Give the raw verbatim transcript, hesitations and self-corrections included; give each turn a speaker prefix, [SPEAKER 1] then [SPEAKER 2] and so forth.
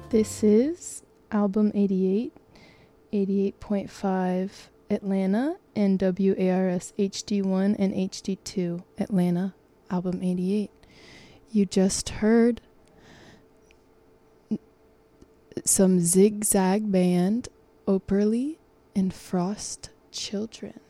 [SPEAKER 1] This is Album eighty-eight, eighty-eight point five Atlanta, and W A R S H D one and H D two Atlanta, Album eighty-eight. You just heard some Zigzag Band, Operly, and Frost Children.